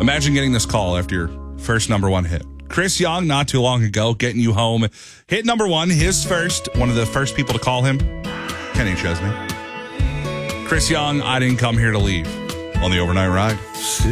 Imagine getting this call after your first number one hit. Chris Young, not too long ago, getting you home. Hit number one, his first, one of the first people to call him, Kenny Chesney. Chris Young, I didn't come here to leave on the overnight ride.